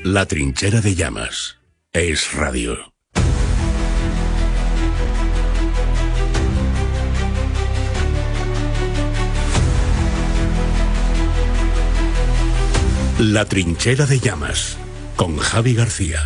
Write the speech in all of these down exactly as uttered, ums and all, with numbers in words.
La trinchera de llamas. Es radio. La trinchera de llamas. Con Javi García.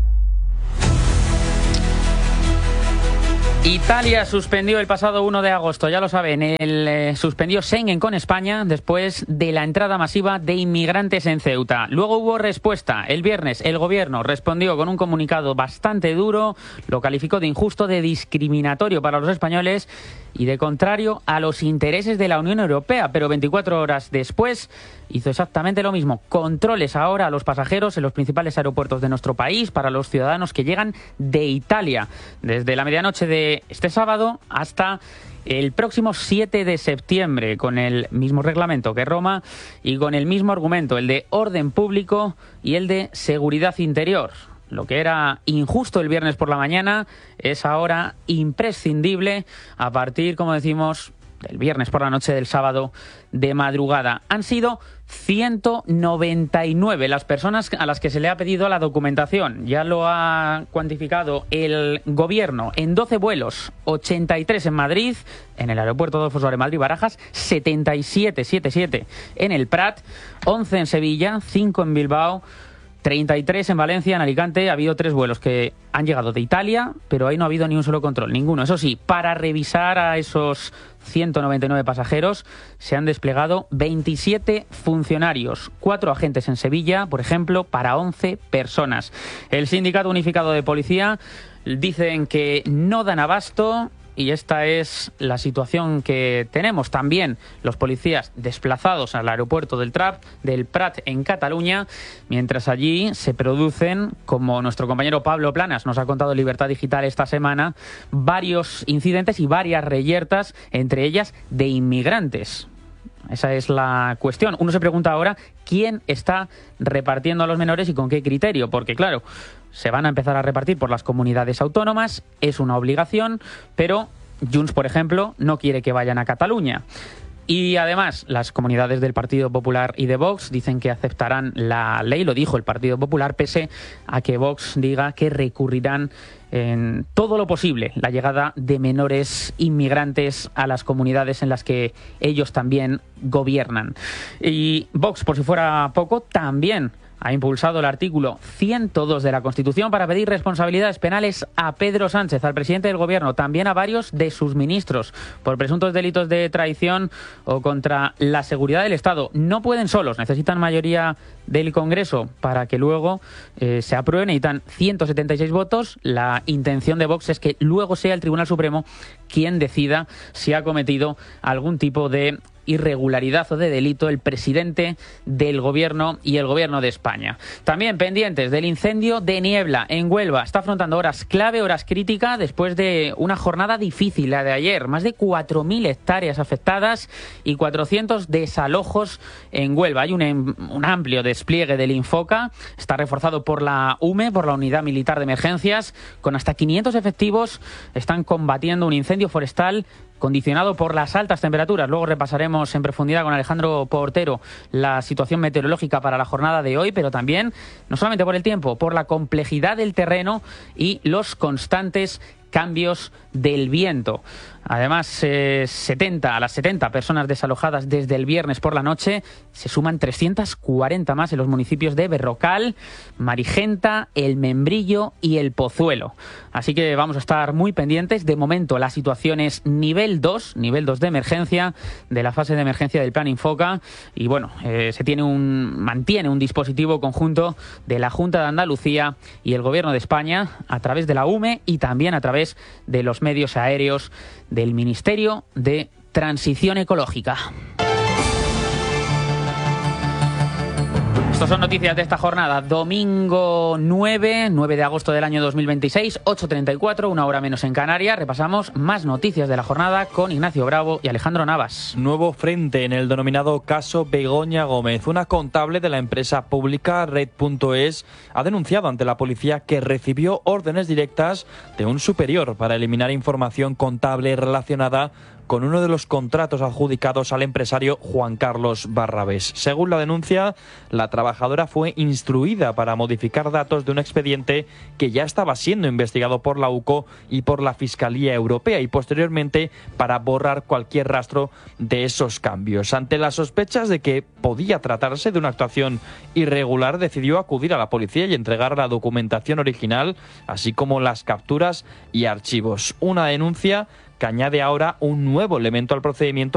Italia suspendió el pasado uno de agosto, ya lo saben, el eh, suspendió Schengen con España después de la entrada masiva de inmigrantes en Ceuta. Luego hubo respuesta. El viernes el gobierno respondió con un comunicado bastante duro, lo calificó de injusto, de discriminatorio para los españoles y de contrario a los intereses de la Unión Europea. Pero veinticuatro horas después hizo exactamente lo mismo. Controles ahora a los pasajeros en los principales aeropuertos de nuestro país para los ciudadanos que llegan de Italia. Desde la medianoche de este sábado hasta el próximo siete de septiembre, con el mismo reglamento que Roma y con el mismo argumento, el de orden público y el de seguridad interior. Lo que era injusto el viernes por la mañana es ahora imprescindible a partir, como decimos, del viernes por la noche del sábado de madrugada. Han sido ciento noventa y nueve las personas a las que se le ha pedido la documentación. Ya lo ha cuantificado el gobierno en doce vuelos, ochenta y tres en Madrid, en el aeropuerto Adolfo Suárez Madrid-Barajas, setenta y siete, setenta y siete en el Prat, once en Sevilla, cinco en Bilbao, treinta y tres en Valencia. En Alicante ha habido tres vuelos que han llegado de Italia, pero ahí no ha habido ni un solo control, ninguno. Eso sí, para revisar a esos ciento noventa y nueve pasajeros se han desplegado veintisiete funcionarios, cuatro agentes en Sevilla, por ejemplo, para once personas. El Sindicato Unificado de Policía dicen que no dan abasto. Y esta es la situación que tenemos. También los policías desplazados al aeropuerto del Prat, del Prat en Cataluña, mientras allí se producen, como nuestro compañero Pablo Planas nos ha contado en Libertad Digital esta semana, varios incidentes y varias reyertas, entre ellas de inmigrantes. Esa es la cuestión. Uno se pregunta ahora quién está repartiendo a los menores y con qué criterio, porque claro, se van a empezar a repartir por las comunidades autónomas, es una obligación, pero Junts, por ejemplo, no quiere que vayan a Cataluña. Y además, las comunidades del Partido Popular y de Vox dicen que aceptarán la ley, lo dijo el Partido Popular, pese a que Vox diga que recurrirán en todo lo posible la llegada de menores inmigrantes a las comunidades en las que ellos también gobiernan. Y Vox, por si fuera poco, también ha impulsado el artículo ciento dos de la Constitución para pedir responsabilidades penales a Pedro Sánchez, al presidente del Gobierno, también a varios de sus ministros, por presuntos delitos de traición o contra la seguridad del Estado. No pueden solos, necesitan mayoría del Congreso para que luego eh, se aprueben. Necesitan ciento setenta y seis votos. La intención de Vox es que luego sea el Tribunal Supremo quien decida si ha cometido algún tipo de irregularidad o de delito el presidente del Gobierno y el Gobierno de España. También pendientes del incendio de Niebla en Huelva. Está afrontando horas clave, horas críticas, después de una jornada difícil, la de ayer. Más de cuatro mil hectáreas afectadas y cuatrocientos desalojos en Huelva. Hay un, un amplio despliegue del Infoca. Está reforzado por la U M E, por la Unidad Militar de Emergencias. Con hasta quinientos efectivos están combatiendo un incendio forestal condicionado por las altas temperaturas. Luego repasaremos en profundidad con Alejandro Portero la situación meteorológica para la jornada de hoy, pero también, no solamente por el tiempo, por la complejidad del terreno y los constantes cambios del viento. Además, eh, setenta a las setenta personas desalojadas desde el viernes por la noche, se suman trescientas cuarenta más en los municipios de Berrocal, Marigenta, El Membrillo y El Pozuelo. Así que vamos a estar muy pendientes. De momento la situación es nivel dos, nivel dos de emergencia de la fase de emergencia del Plan Infoca, y bueno, eh, se tiene un mantiene un dispositivo conjunto de la Junta de Andalucía y el Gobierno de España a través de la U M E y también a través de los medios aéreos del Ministerio de Transición Ecológica. Estas son noticias de esta jornada, domingo nueve de agosto del año dos mil veintiséis, ocho treinta y cuatro, una hora menos en Canarias. Repasamos más noticias de la jornada con Ignacio Bravo y Alejandro Navas. Nuevo frente en el denominado caso Begoña Gómez. Una contable de la empresa pública Red punto es ha denunciado ante la policía que recibió órdenes directas de un superior para eliminar información contable relacionada con uno de los contratos adjudicados al empresario Juan Carlos Barrabés. Según la denuncia, la trabajadora fue instruida para modificar datos de un expediente que ya estaba siendo investigado por la U C O y por la Fiscalía Europea y posteriormente para borrar cualquier rastro de esos cambios. Ante las sospechas de que podía tratarse de una actuación irregular, decidió acudir a la policía y entregar la documentación original, así como las capturas y archivos. Una denuncia que añade ahora un nuevo elemento al procedimiento